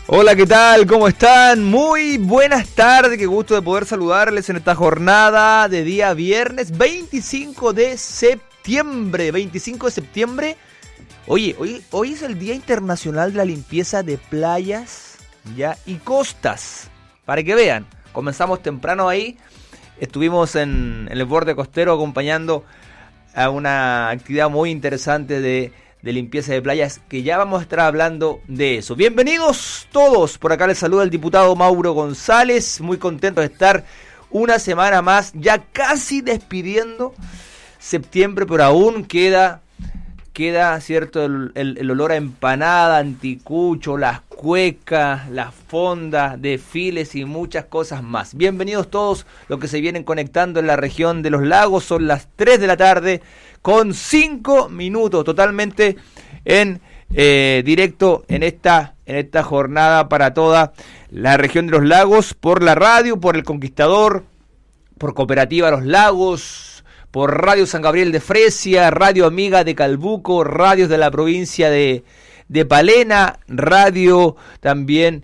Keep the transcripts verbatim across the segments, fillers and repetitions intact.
Hola, ¿qué tal? ¿Cómo están? Muy buenas tardes, qué gusto de poder saludarles en esta jornada de día viernes veinticinco de septiembre. veinticinco de septiembre. Oye, hoy, hoy es el Día Internacional de la Limpieza de Playas ya y Costas. Para que vean, comenzamos temprano ahí. Estuvimos en, en el borde costero acompañando a una actividad muy interesante de... de limpieza de playas, que ya vamos a estar hablando de eso. Bienvenidos todos, por acá les saluda el diputado Mauro González, muy contento de estar una semana más, ya casi despidiendo septiembre, pero aún queda, queda cierto, el, el, el olor a empanada, anticucho, las cuecas, las fondas, desfiles y muchas cosas más. Bienvenidos todos los que se vienen conectando en la región de los lagos, son las tres de la tarde, con cinco minutos, totalmente en eh, directo en esta, en esta jornada para toda la región de los lagos, por la radio, por El Conquistador, por Cooperativa Los Lagos, por Radio San Gabriel de Fresia, Radio Amiga de Calbuco, radios de la provincia de, de Palena, radio también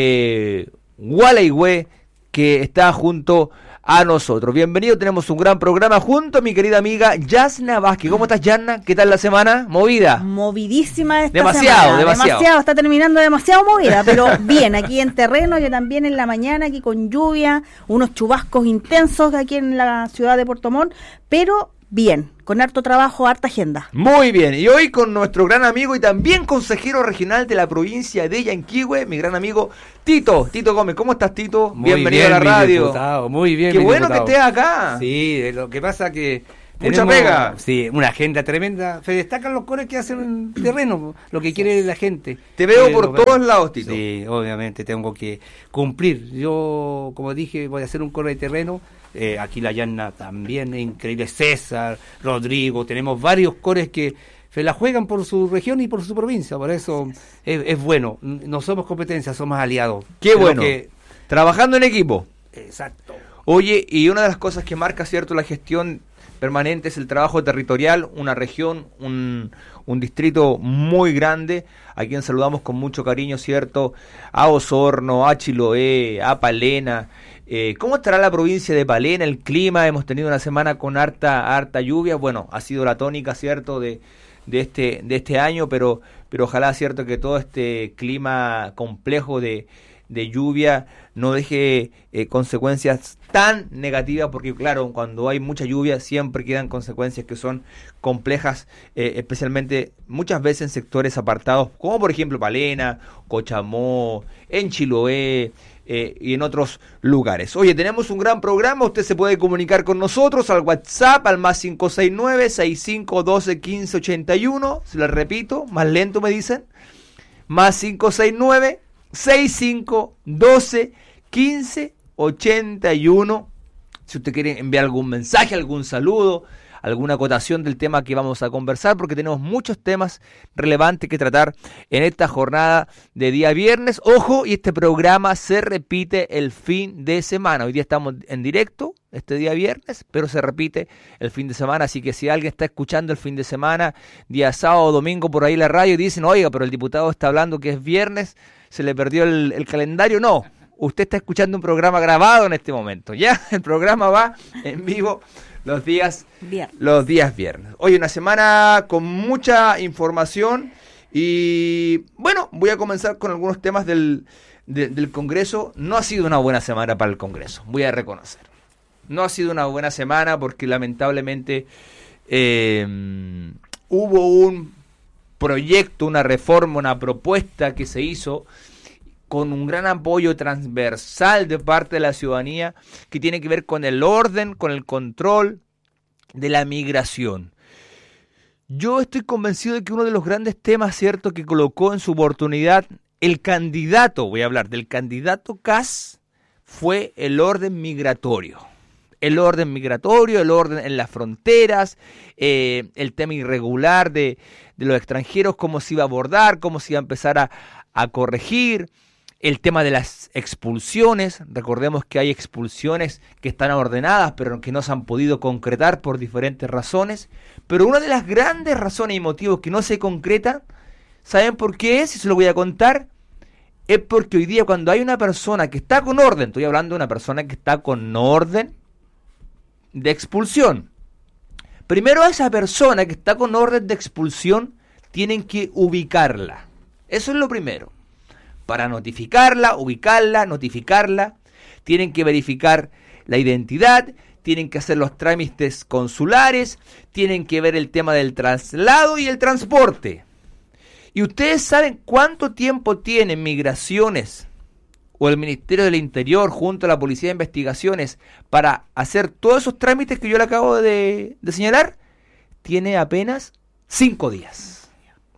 eh, Gualeguay, que está junto a nosotros. Bienvenido, tenemos un gran programa junto a mi querida amiga Yasna Vázquez. ¿Cómo estás, Yasna? ¿Qué tal la semana? ¿Movida? Movidísima esta demasiado, semana. Demasiado, demasiado. Está terminando demasiado movida, pero bien, aquí en terreno, yo también en la mañana, aquí con lluvia, unos chubascos intensos aquí en la ciudad de Puerto Montt, pero bien, con harto trabajo, harta agenda. Muy bien, y hoy con nuestro gran amigo y también consejero regional de la provincia de Yanquihue, mi gran amigo Tito, Tito Gómez. ¿Cómo estás, Tito? Muy Bienvenido bien, a la radio. Diputado, muy bien. Qué bueno diputado. que estés acá. Sí, lo que pasa que mucha tenemos, pega. Sí, una agenda tremenda. Se destacan los cores que hacen en terreno, lo que quiere la gente. Te veo eh, por lo, todos lados, Tito. Sí, obviamente tengo que cumplir. Yo, como dije, voy a hacer un coro de terreno. Eh, aquí la Yasna también es increíble, César, Rodrigo, tenemos varios cores que se la juegan por su región y por su provincia, por eso es, es bueno, no somos competencia, somos aliados. Qué Creo bueno, que... trabajando en equipo. Exacto. Oye, y una de las cosas que marca, cierto, la gestión permanente es el trabajo territorial, una región, un, un distrito muy grande, a quien saludamos con mucho cariño, cierto, a Osorno, a Chiloé, a Palena. Eh, ¿Cómo estará la provincia de Palena? El clima, hemos tenido una semana con harta harta lluvia, bueno, ha sido la tónica, cierto, de, de este de este año, pero pero ojalá, cierto, que todo este clima complejo de, de lluvia no deje eh, consecuencias tan negativas, porque claro, cuando hay mucha lluvia siempre quedan consecuencias que son complejas, eh, especialmente muchas veces en sectores apartados, como por ejemplo Palena, Cochamó, en Chiloé, Eh, y en otros lugares. Oye, tenemos un gran programa, usted se puede comunicar con nosotros al WhatsApp, al más cinco seis nueve, seis cinco uno dos, uno cinco ocho uno, se lo repito, más lento me dicen, más cinco seis nueve, seis cinco uno dos, uno cinco ocho uno, si usted quiere enviar algún mensaje, algún saludo, alguna acotación del tema que vamos a conversar, porque tenemos muchos temas relevantes que tratar en esta jornada de día viernes. Ojo, y este programa se repite el fin de semana. Hoy día estamos en directo, este día viernes, pero se repite el fin de semana, así que si alguien está escuchando el fin de semana, día sábado o domingo por ahí en la radio, y dicen, oiga, pero el diputado está hablando que es viernes, se le perdió el, el calendario, no. Usted está escuchando un programa grabado en este momento, ya, el programa va en vivo los días viernes. los días viernes. Hoy una semana con mucha información y bueno, voy a comenzar con algunos temas del, de, del Congreso. No ha sido una buena semana para el Congreso, voy a reconocer. No ha sido una buena semana porque lamentablemente eh, hubo un proyecto, una reforma, una propuesta que se hizo con un gran apoyo transversal de parte de la ciudadanía, que tiene que ver con el orden, con el control de la migración. Yo estoy convencido de que uno de los grandes temas, cierto, que colocó en su oportunidad el candidato, voy a hablar del candidato Kast, fue el orden migratorio. El orden migratorio, el orden en las fronteras, eh, el tema irregular de, de los extranjeros, cómo se iba a abordar, cómo se iba a empezar a, a corregir. El tema de las expulsiones, recordemos que hay expulsiones que están ordenadas pero que no se han podido concretar por diferentes razones, pero una de las grandes razones y motivos que no se concretan, ¿saben por qué es? Y se lo voy a contar, es porque hoy día cuando hay una persona que está con orden, estoy hablando de una persona que está con orden de expulsión, primero a esa persona que está con orden de expulsión tienen que ubicarla. Eso es lo primero. Para notificarla, ubicarla, notificarla, tienen que verificar la identidad, tienen que hacer los trámites consulares, tienen que ver el tema del traslado y el transporte. ¿Y ustedes saben cuánto tiempo tienen Migraciones o el Ministerio del Interior junto a la Policía de Investigaciones para hacer todos esos trámites que yo le acabo de, de señalar? Tiene apenas cinco días.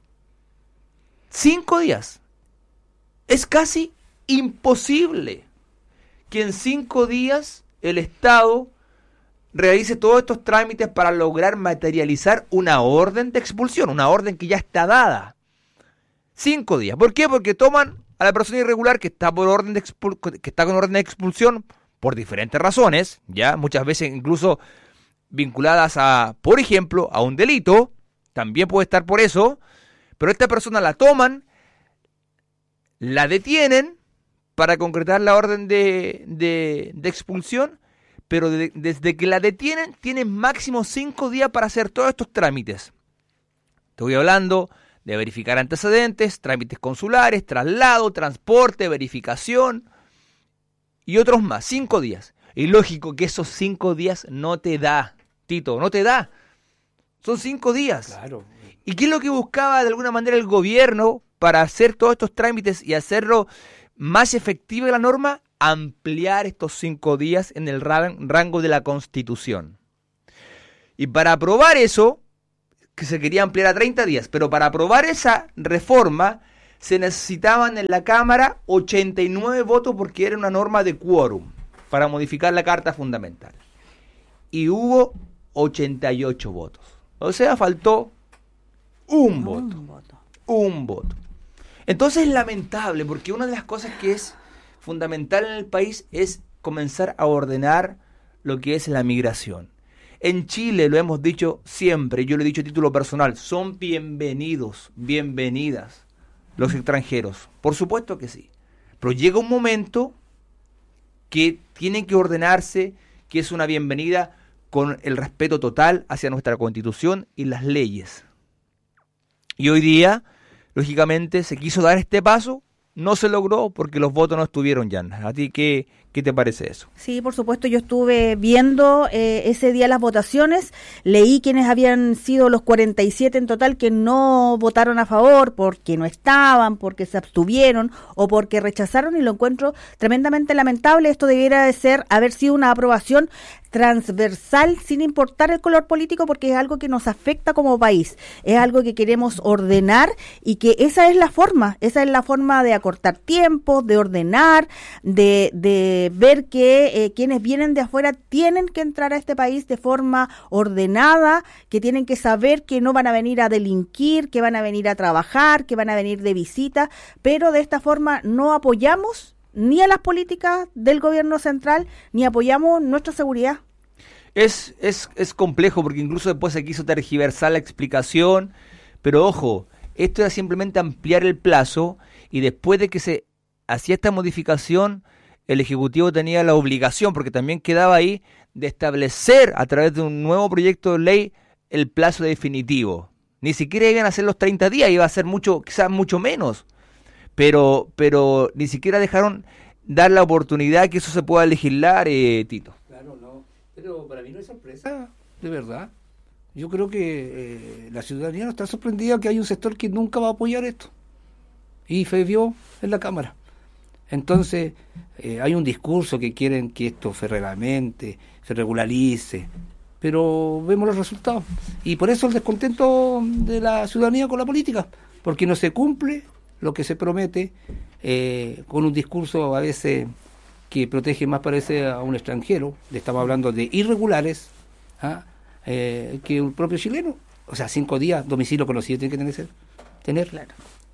Cinco días. Es casi imposible que en cinco días el Estado realice todos estos trámites para lograr materializar una orden de expulsión, una orden que ya está dada. Cinco días. ¿Por qué? Porque toman a la persona irregular que está por orden de expul- que está con orden de expulsión por diferentes razones, ya muchas veces incluso vinculadas a, por ejemplo, a un delito, también puede estar por eso, pero esta persona la toman, la detienen para concretar la orden de, de, de expulsión, pero de, desde que la detienen tienen máximo cinco días para hacer todos estos trámites. Estoy hablando de verificar antecedentes, trámites consulares, traslado, transporte, verificación y otros más, cinco días. Y lógico que esos cinco días no te da, Tito, no te da. Son cinco días. Claro. ¿Y qué es lo que buscaba de alguna manera el gobierno para hacer todos estos trámites y hacerlo más efectiva la norma? Ampliar estos cinco días en el rango de la Constitución. Y para aprobar eso, que se quería ampliar a treinta días, pero para aprobar esa reforma se necesitaban en la Cámara ochenta y nueve votos porque era una norma de quórum para modificar la Carta Fundamental. Y hubo ochenta y ocho votos. O sea, faltó un voto. Un voto. Un voto. Entonces es lamentable porque una de las cosas que es fundamental en el país es comenzar a ordenar lo que es la migración. En Chile, lo hemos dicho siempre, yo lo he dicho a título personal, son bienvenidos, bienvenidas los extranjeros. Por supuesto que sí. Pero llega un momento que tienen que ordenarse, que es una bienvenida con el respeto total hacia nuestra Constitución y las leyes. Y hoy día, lógicamente, se quiso dar este paso, no se logró porque los votos no estuvieron, Jan. ¿A ti qué, qué te parece eso? Sí, por supuesto, yo estuve viendo eh, ese día las votaciones, leí quiénes habían sido los cuarenta y siete en total que no votaron a favor porque no estaban, porque se abstuvieron o porque rechazaron, y lo encuentro tremendamente lamentable. Esto debiera de ser, haber sido una aprobación transversal sin importar el color político, porque es algo que nos afecta como país, es algo que queremos ordenar y que esa es la forma, esa es la forma de acortar tiempos, de ordenar, de, de ver que eh, quienes vienen de afuera tienen que entrar a este país de forma ordenada, que tienen que saber que no van a venir a delinquir, que van a venir a trabajar, que van a venir de visita, pero de esta forma no apoyamos ni a las políticas del gobierno central, ni apoyamos nuestra seguridad. Es, es, es complejo porque incluso después se quiso tergiversar la explicación, pero ojo, esto era simplemente ampliar el plazo, y después de que se hacía esta modificación, el Ejecutivo tenía la obligación, porque también quedaba ahí, de establecer a través de un nuevo proyecto de ley el plazo definitivo. Ni siquiera iban a ser los treinta días, iba a ser mucho, quizás mucho menos. Pero, pero ni siquiera dejaron dar la oportunidad que eso se pueda legislar, eh, Tito. Claro, no. Pero para mí no es sorpresa, de verdad. Yo creo que eh, la ciudadanía no está sorprendida que hay un sector que nunca va a apoyar esto. Y se vio en la Cámara. Entonces, eh, hay un discurso que quieren que esto se reglamente, se regularice, pero vemos los resultados. Y por eso el descontento de la ciudadanía con la política, porque no se cumple lo que se promete, eh, con un discurso a veces que protege más, parece, a un extranjero. Le estamos hablando de irregulares, ¿ah? eh, que un propio chileno. O sea, cinco días, domicilio conocido tiene que tener. tener. Claro.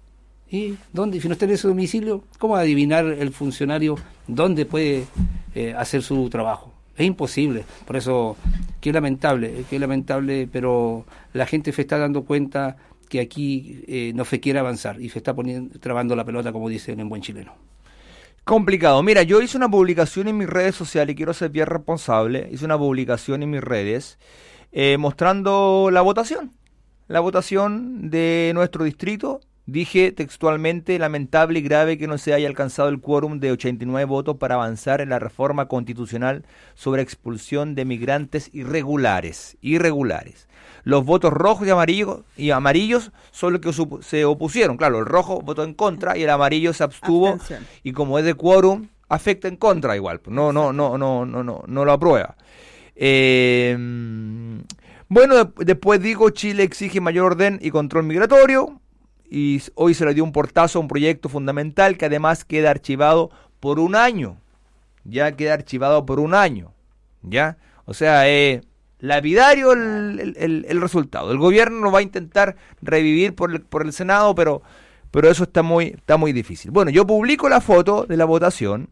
¿Y dónde? Si no está en ese domicilio, ¿cómo va a adivinar el funcionario dónde puede eh, hacer su trabajo? Es imposible. Por eso, qué lamentable, qué lamentable, pero la gente se está dando cuenta que aquí eh, no se quiere avanzar y se está poniendo, trabando la pelota, como dicen en buen chileno. Complicado. Mira, yo hice una publicación en mis redes sociales y quiero ser bien responsable. Hice una publicación en mis redes eh, mostrando la votación. La votación de nuestro distrito. Dije textualmente, lamentable y grave que no se haya alcanzado el quórum de ochenta y nueve votos para avanzar en la reforma constitucional sobre expulsión de migrantes irregulares. Irregulares. Los votos rojos y amarillos, y amarillos son los que se opusieron. Claro, el rojo votó en contra y el amarillo se abstuvo. Abstención. Y como es de quórum, afecta en contra igual. No, no, no, no, no, no, no lo aprueba. Eh, bueno, de, después digo, Chile exige mayor orden y control migratorio. Y hoy se le dio un portazo a un proyecto fundamental que además queda archivado por un año. Ya queda archivado por un año. ¿Ya? O sea, eh, lapidario el, el, el resultado. El gobierno va a intentar revivir por el, por el Senado, pero, pero eso está muy, está muy difícil. Bueno, yo publico la foto de la votación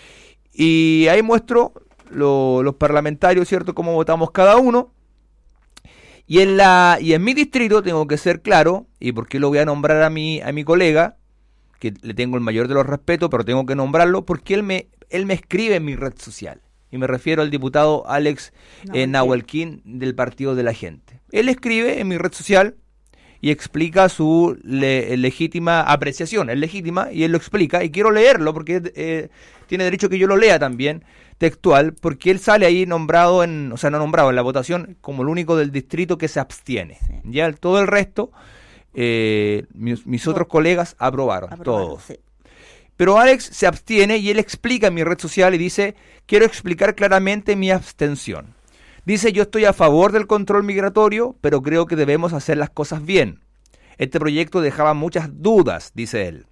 y ahí muestro lo, los parlamentarios, ¿cierto?, cómo votamos cada uno. Y en la y en mi distrito tengo que ser claro, y porque lo voy a nombrar a mi a mi colega, que le tengo el mayor de los respetos, pero tengo que nombrarlo porque él me él me escribe en mi red social. Y me refiero al diputado Alex eh, Nahuelquín del Partido de la Gente. Él escribe en mi red social y explica su le, legítima apreciación. Es legítima y él lo explica. Y quiero leerlo porque eh, tiene derecho que yo lo lea también, textual, porque él sale ahí nombrado, en, o sea, no nombrado en la votación, como el único del distrito que se abstiene. Sí. Ya todo el resto, eh, mis, mis otros colegas aprobaron, aprobaron todos. Sí. Pero Alex se abstiene y él explica en mi red social y dice, quiero explicar claramente mi abstención. Dice, yo estoy a favor del control migratorio, pero creo que debemos hacer las cosas bien. Este proyecto dejaba muchas dudas, dice él.